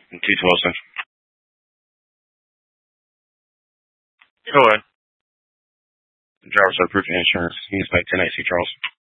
Keith Wilson. Go ahead. Driver's approved insurance. He's by 10AC Charles.